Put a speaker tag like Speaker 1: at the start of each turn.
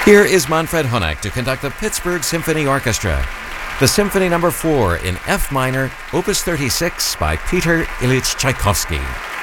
Speaker 1: Here is Manfred Honeck to conduct the Pittsburgh Symphony Orchestra. The Symphony No. 4 in F minor, Opus 36 by Peter Ilyich Tchaikovsky.